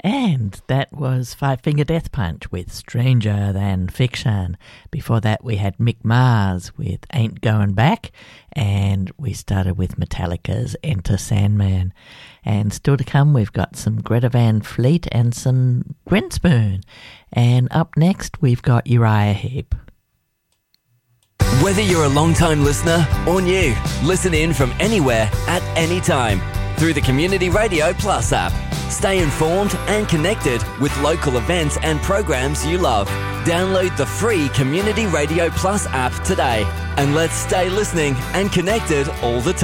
And that was Five Finger Death Punch with Stranger Than Fiction. Before that we had Mick Mars with Ain't Going Back, and we started with Metallica's Enter Sandman. And still to come we've got some Greta Van Fleet and some Grinspoon. And up next we've got Uriah Heep. Whether you're a long-time listener or new, listen in from anywhere at any time through the Community Radio Plus app. Stay informed and connected with local events and programs you love. Download the free Community Radio Plus app today and let's stay listening and connected all the time.